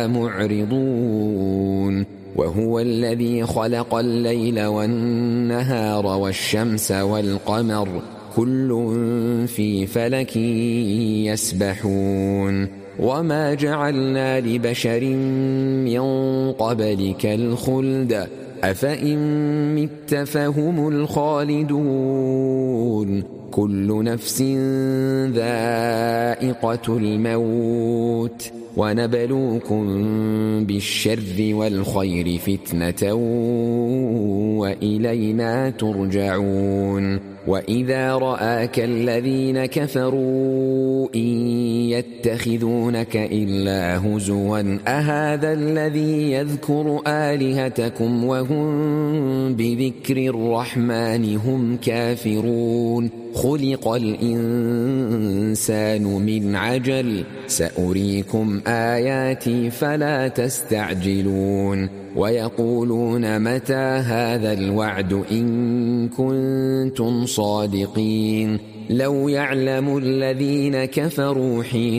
معرضون وهو الذي خلق الليل والنهار والشمس والقمر كل في فلك يسبحون وما جعلنا لبشر من قبلك الخلد أفإن مت فهم الخالدون كل نفس ذائقة الموت ونبلوكم بالشر والخير فتنة وإلينا ترجعون وإذا رآك الذين كفروا إن يتخذونك إلا هزوا أهذا الذي يذكر آلهتكم وهم بذكر الرحمن هم كافرون خلق الإنسان من عجل سأريكم آياتي فلا تستعجلون ويقولون متى هذا الوعد إن كنتم صادقين لو يعلم الذين كفروا حين